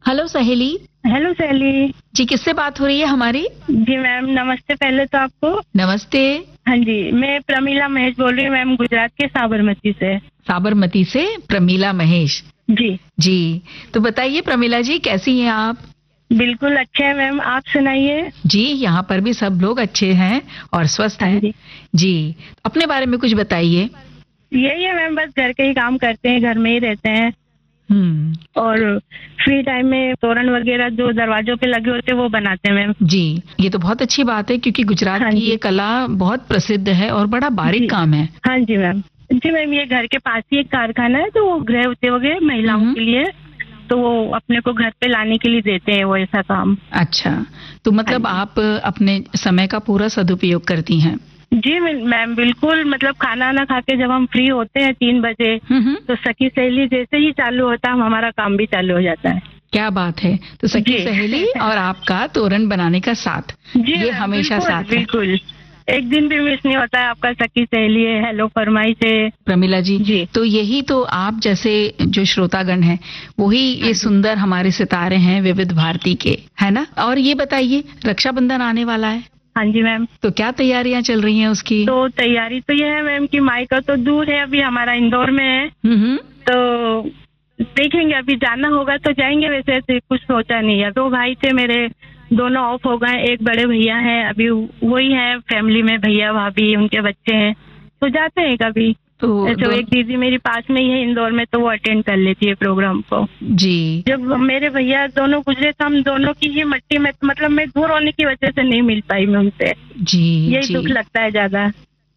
Hello सहेली। Hello सहेली। जी, किससे बात हो रही है हमारी? जी मैम, नमस्ते पहले तो आपको। नमस्ते। हाँ जी, मैं प्रमीला महेश बोल रही हूँ मैम, गुजरात के साबरमती से। साबरमती से प्रमीला महेश जी जी। तो बताइए प्रमीला जी, कैसी हैं आप? बिल्कुल अच्छे हैं मैम, आप सुनाइए। जी, यहाँ पर भी सब लोग अच्छे हैं और स्वस्थ हाँ हैं। जी, जी, अपने बारे में कुछ बताइए। यही है मैम, बस घर के ही काम करते हैं, घर में ही रहते हैं। हम्म। और फ्री टाइम में तोरण वगैरह जो दरवाजों पे लगे होते हैं वो बनाते हैं मैम। जी, ये तो बहुत अच्छी बात है क्योंकि गुजरात हाँ की जी। ये कला बहुत प्रसिद्ध है और बड़ा बारीक जी काम है। हाँ जी मैम। जी मैम, ये घर के पास ही एक कारखाना है, तो वो गृह उद्योग है महिलाओं हम्म। के लिए। तो वो अपने को घर पे लाने के लिए देते हैं वो ऐसा काम। अच्छा, तो हाँ मतलब जी। आप अपने समय का पूरा सदुपयोग करती हैं। जी मैम बिल्कुल, मतलब खाना ना खा के जब हम फ्री होते हैं 3 बजे, हम्म। तो सखी सहेली जैसे ही चालू होता है हमारा काम भी चालू हो जाता है। क्या बात है। तो सखी जी सहेली और आपका तोरण बनाने का साथ, जी ये मैम हमेशा बिल्कुल साथ है। बिल्कुल, एक दिन भी मिस नहीं होता है। आपका सखी सहेली है, हेलो फरमाई से। प्रमिला जी, जी तो यही तो आप जैसे जो श्रोतागण हैं, वही हाँ ये जी। सुंदर हमारे सितारे हैं विविध भारती के, है ना? और ये बताइए, रक्षाबंधन आने वाला है, हाँ जी मैम। तो क्या तैयारियां चल रही हैं उसकी? तो तैयारी तो ये है मैम कि मायका तो दूर है, अभी हमारा इंदौर में है। हम्म। तो देखेंगे, अभी जाना होगा तो जाएंगे, वैसे ऐसे कुछ सोचा नहीं है। 2 भाई थे मेरे, दोनों ऑफ हो गए। एक बड़े भैया हैं, अभी वही है फैमिली में, भैया भाभी उनके बच्चे हैं, तो जाते हैं कभी। तो ऐसे एक दीदी मेरी पास में ही है इंदौर में, तो वो अटेंड कर लेती है प्रोग्राम को। जी जब मेरे भैया दोनों गुजरे तो हम दोनों की ही मट्टी में, मतलब मैं दूर होने की वजह से नहीं मिल पाई मैं उनसे। जी यही दुख जी लगता है ज्यादा।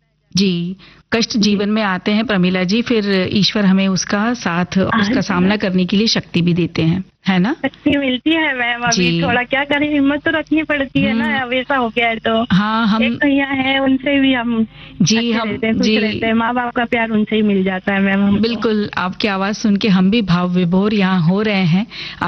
जी। कष्ट जी जीवन में आते हैं प्रमिला जी, फिर ईश्वर हमें उसका साथ, हाँ उसका जी सामना मैम, करने के लिए शक्ति भी देते हैं, है ना? शक्ति मिलती है मैम। जी। अभी थोड़ा क्या करें, हिम्मत तो रखनी पड़ती है ना, हम्म। अब ऐसा हो गया है तो। हाँ, एक भैया है, उनसे भी हम जी अच्छे हम रहते हैं, खुश जी रहते हैं। माँ बाप का प्यार उनसे ही मिल जाता है मैम हमको। बिल्कुल, आपकी आवाज सुन के हम भी भाव विभोर यहाँ हो रहे हैं।